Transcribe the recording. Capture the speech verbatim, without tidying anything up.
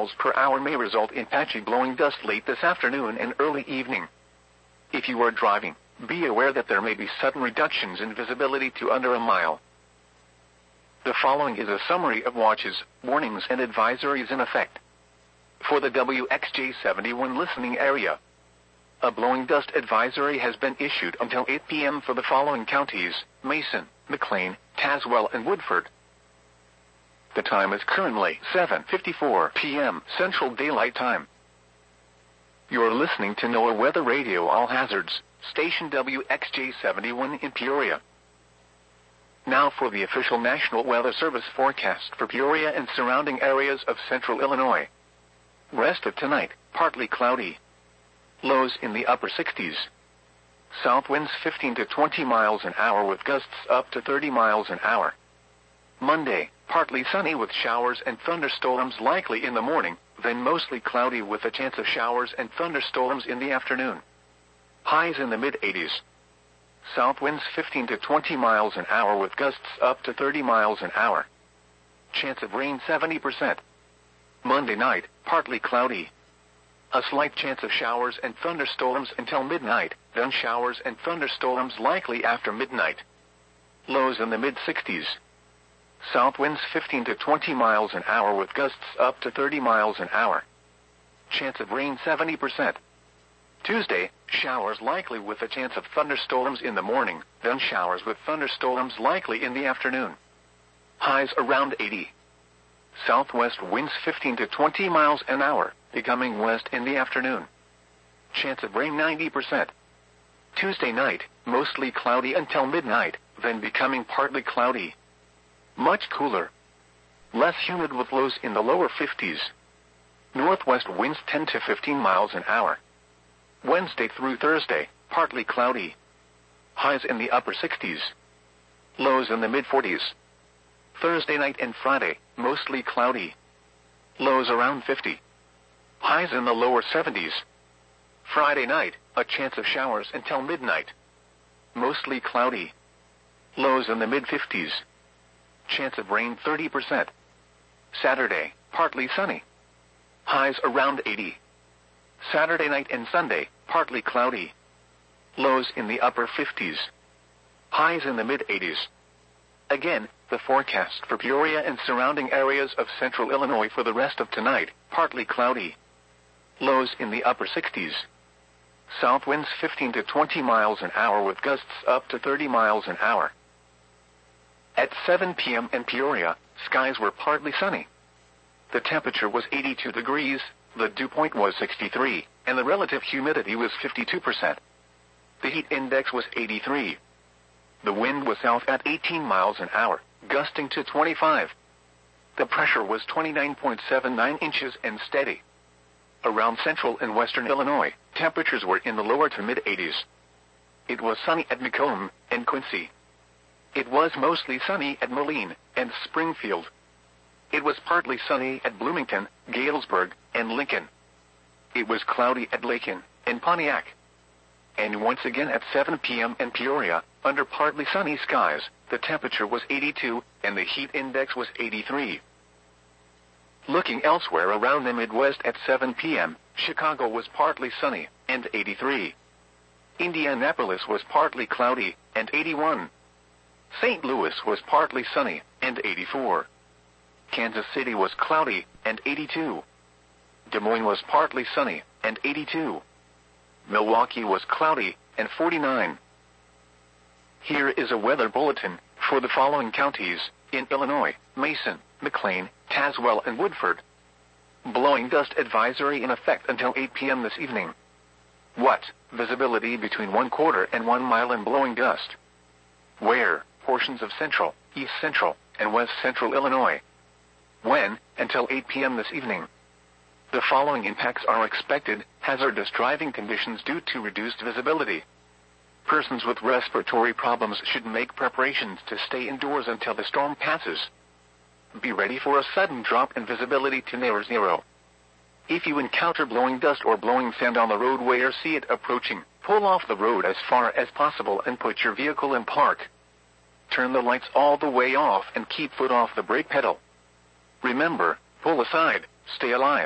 miles per hour may result in patchy blowing dust late this afternoon and early evening. If you are driving, be aware that there may be sudden reductions in visibility to under a mile. The following is a summary of watches, warnings and advisories in effect. For the W X J seventy-one listening area, a blowing dust advisory has been issued until eight p m for the following counties: Mason, McLean, Tazewell and Woodford. The time is currently seven fifty-four p m Central Daylight Time. You're listening to NOAA Weather Radio All Hazards, station W X J seventy-one in Peoria. Now for the official National Weather Service forecast for Peoria and surrounding areas of central Illinois. Rest of tonight, partly cloudy. Lows in the upper sixties. South winds fifteen to twenty miles an hour with gusts up to thirty miles an hour. Monday, partly sunny with showers and thunderstorms likely in the morning, then mostly cloudy with a chance of showers and thunderstorms in the afternoon. Highs in the mid-eighties. South winds fifteen to twenty miles an hour with gusts up to thirty miles an hour. Chance of rain seventy percent. Monday night, partly cloudy. A slight chance of showers and thunderstorms until midnight, then showers and thunderstorms likely after midnight. Lows in the mid-sixties. South winds fifteen to twenty miles an hour with gusts up to thirty miles an hour. Chance of rain seventy percent. Tuesday, showers likely with a chance of thunderstorms in the morning, then showers with thunderstorms likely in the afternoon. Highs around eighty. Southwest winds fifteen to twenty miles an hour, becoming west in the afternoon. Chance of rain ninety percent. Tuesday night, mostly cloudy until midnight, then becoming partly cloudy. Much cooler. Less humid with lows in the lower fifties. Northwest winds ten to fifteen miles an hour. Wednesday through Thursday, partly cloudy. Highs in the upper sixties. Lows in the mid-forties. Thursday night and Friday, mostly cloudy. Lows around fifty. Highs in the lower seventies. Friday night, a chance of showers until midnight. Mostly cloudy. Lows in the mid-fifties. Chance of rain thirty percent. Saturday, partly sunny. Highs around eighty. Saturday night and Sunday, partly cloudy. Lows in the upper fifties. Highs in the mid-eighties. Again, the forecast for Peoria and surrounding areas of central Illinois for the rest of tonight, partly cloudy. Lows in the upper sixties. South winds fifteen to twenty miles an hour with gusts up to thirty miles an hour. At seven p m in Peoria, skies were partly sunny. The temperature was eighty-two degrees, the dew point was sixty-three, and the relative humidity was fifty-two percent. The heat index was eighty-three. The wind was south at eighteen miles an hour, gusting to twenty-five. The pressure was twenty-nine point seven nine inches and steady. Around central and western Illinois, temperatures were in the lower to mid-eighties. It was sunny at Macomb and Quincy. It was mostly sunny at Moline and Springfield. It was partly sunny at Bloomington, Galesburg, and Lincoln. It was cloudy at Lakin and Pontiac. And once again at seven p m in Peoria, under partly sunny skies, the temperature was eighty-two and the heat index was eighty-three. Looking elsewhere around the Midwest at seven p m, Chicago was partly sunny and eighty-three. Indianapolis was partly cloudy and eighty-one. Saint Louis was partly sunny and eighty-four. Kansas City was cloudy and eighty-two. Des Moines was partly sunny and eighty-two. Milwaukee was cloudy and forty-nine. Here is a weather bulletin for the following counties in Illinois: Mason, McLean, Tazewell, and Woodford. Blowing dust advisory in effect until eight p m this evening. What? Visibility between one quarter and one mile in blowing dust. Where? Portions of central, east central, and west central Illinois. When? Until eight p m this evening. The following impacts are expected: hazardous driving conditions due to reduced visibility. Persons with respiratory problems should make preparations to stay indoors until the storm passes. Be ready for a sudden drop in visibility to near zero. If you encounter blowing dust or blowing sand on the roadway or see it approaching, pull off the road as far as possible and put your vehicle in park. Turn the lights all the way off and keep foot off the brake pedal. Remember, pull aside, stay alive.